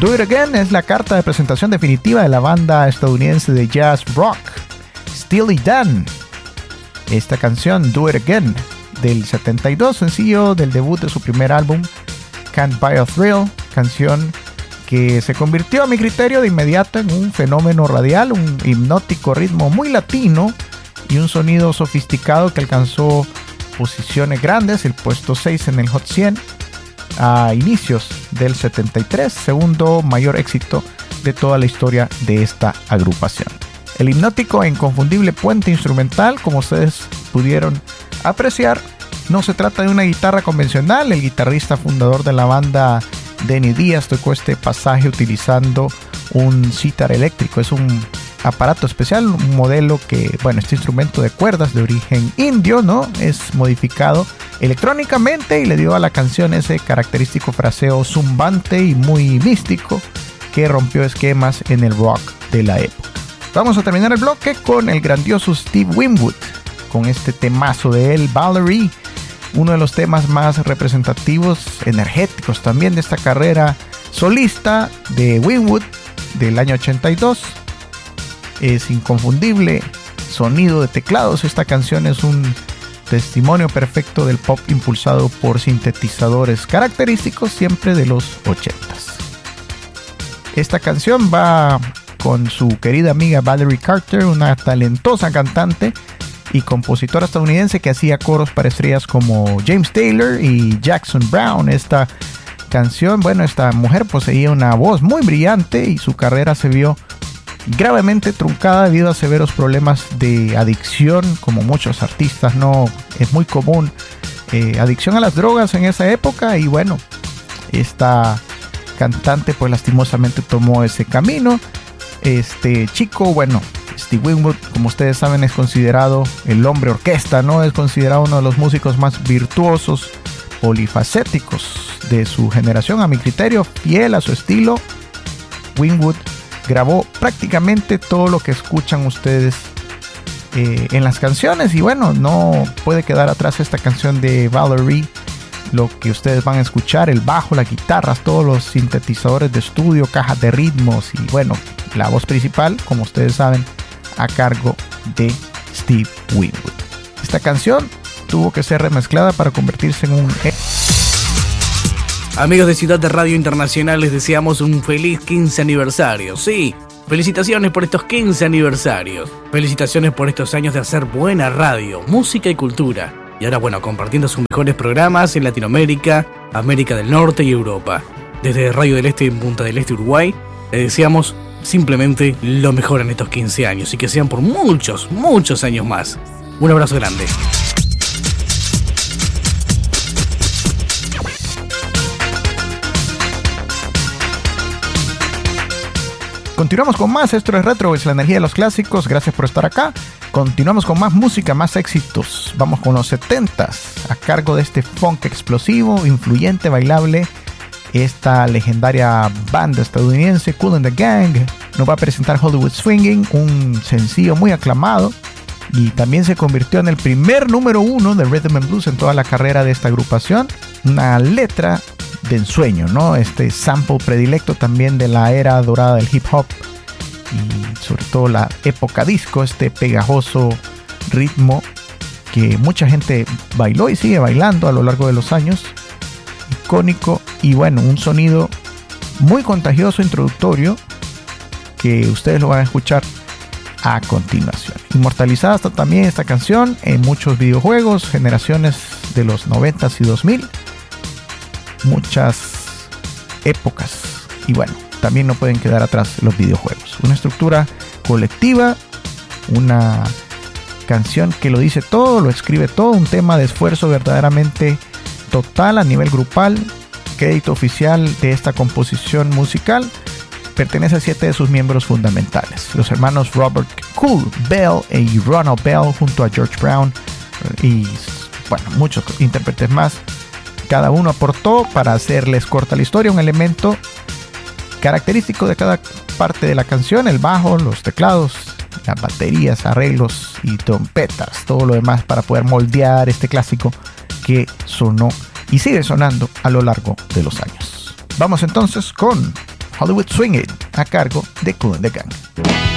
Do It Again es la carta de presentación definitiva de la banda estadounidense de jazz rock Steely Dan. Esta canción, Do It Again, del 72, sencillo del debut de su primer álbum, Can't Buy a Thrill, canción que se convirtió a mi criterio de inmediato en un fenómeno radial, un hipnótico ritmo muy latino y un sonido sofisticado que alcanzó posiciones grandes, el puesto 6 en el Hot 100 a inicios del 73, segundo mayor éxito de toda la historia de esta agrupación. El hipnótico e inconfundible puente instrumental, como ustedes pudieron apreciar, no se trata de una guitarra convencional. El guitarrista fundador de la banda, Denny Díaz, tocó este pasaje utilizando un sitar eléctrico. Es un aparato especial, un modelo que, bueno, este instrumento de cuerdas de origen indio, ¿no? Es modificado electrónicamente y le dio a la canción ese característico fraseo zumbante y muy místico que rompió esquemas en el rock de la época. Vamos a terminar el bloque con el grandioso Steve Winwood, con este temazo de él, Valerie, uno de los temas más representativos, energéticos también de esta carrera solista de Winwood del año 82. Es inconfundible sonido de teclados. Esta canción es un testimonio perfecto del pop impulsado por sintetizadores característicos siempre de los 80s. Esta canción va con su querida amiga Valerie Carter, una talentosa cantante y compositora estadounidense que hacía coros para estrellas como James Taylor y Jackson Browne. Esta canción, bueno, esta mujer poseía una voz muy brillante y su carrera se vio gravemente truncada debido a severos problemas de adicción, como muchos artistas, no es muy común adicción a las drogas en esa época, y bueno, esta cantante pues lastimosamente tomó ese camino. Este chico, bueno, Steve Winwood, como ustedes saben, es considerado el hombre orquesta, ¿no? Es considerado uno de los músicos más virtuosos, polifacéticos de su generación. A mi criterio, fiel a su estilo, Winwood grabó prácticamente todo lo que escuchan ustedes en las canciones, y bueno, no puede quedar atrás esta canción de Valerie. Lo que ustedes van a escuchar, el bajo, las guitarras, todos los sintetizadores de estudio, cajas de ritmos y bueno, la voz principal, como ustedes saben, a cargo de Steve Winwood. Esta canción tuvo que ser remezclada para convertirse en un... Amigos de Ciudad de Radio Internacional, les deseamos un feliz 15 aniversario. Sí, felicitaciones por estos 15 aniversarios. Felicitaciones por estos años de hacer buena radio, música y cultura. Y ahora, bueno, compartiendo sus mejores programas en Latinoamérica, América del Norte y Europa. Desde Radio del Este en Punta del Este, Uruguay, les deseamos simplemente lo mejor en estos 15 años y que sean por muchos, muchos años más. Un abrazo grande. Continuamos con más. Esto es Retro, es la energía de los clásicos. Gracias por estar acá. Continuamos con más música, más éxitos. Vamos con los 70s, a cargo de este funk explosivo, influyente, bailable. Esta legendaria banda estadounidense, Kool and the Gang, nos va a presentar Hollywood Swinging, un sencillo muy aclamado, y también se convirtió en el primer número 1 de Rhythm and Blues en toda la carrera de esta agrupación. Una letra de ensueño, ¿no? Este sample predilecto también de la era dorada del hip hop y sobre todo la época disco, este pegajoso ritmo que mucha gente bailó y sigue bailando a lo largo de los años, icónico, y bueno, un sonido muy contagioso, introductorio, que ustedes lo van a escuchar a continuación. Inmortalizada está también esta canción en muchos videojuegos, generaciones de los 90s y 2000, muchas épocas, y bueno, también no pueden quedar atrás los videojuegos. Una estructura colectiva, una canción que lo dice todo, lo escribe todo, un tema de esfuerzo verdaderamente total a nivel grupal. Crédito oficial de esta composición musical pertenece a 7 de sus miembros fundamentales, los hermanos Robert Kool Bell y Ronald Bell, junto a George Brown y bueno, muchos intérpretes más. Cada uno aportó, para hacerles corta la historia, un elemento característico de cada parte de la canción: el bajo, los teclados, las baterías, arreglos y trompetas, todo lo demás para poder moldear este clásico que sonó y sigue sonando a lo largo de los años. Vamos entonces con Hollywood Swing It, a cargo de Kool and the Gang.